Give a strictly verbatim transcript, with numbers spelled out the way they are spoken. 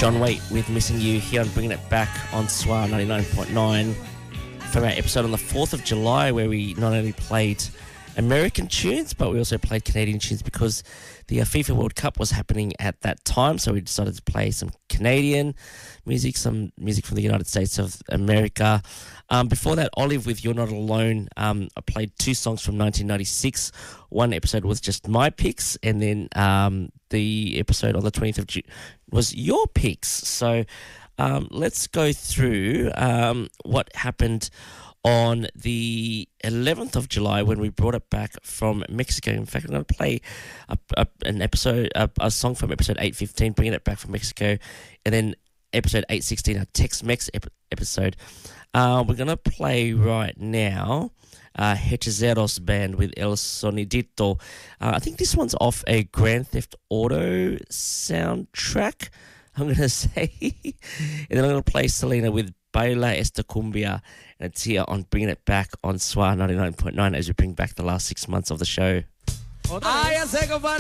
John Waite with Missing You here on Bringing It Back on S W R ninety-nine point nine from our episode on the fourth of July, where we not only played American tunes, but we also played Canadian tunes because the uh, FIFA World Cup was happening at that time, so we decided to play some Canadian music, some music from the United States of America. Um, before that, Olive with You're Not Alone. Um, I played two songs from nineteen ninety-six. One episode was just my picks, and then um, the episode on the twentieth of June was your picks. So um, let's go through um, what happened on the eleventh of July when we brought it back from Mexico. In fact, I'm going to play a, a, an episode, a, a song from episode eight fifteen, bringing it back from Mexico, and then episode eight sixteen, a Tex-Mex ep- episode. Uh, we're going to play right now uh, Hechiceros Band with El Sonidito. Uh, I think this one's off a Grand Theft Auto soundtrack, I'm going to say. And then I'm going to play Selena with Baila Esta Cumbia, and it's here on Bringing It Back on S W R ninety-nine point nine as we bring back the last six months of the show.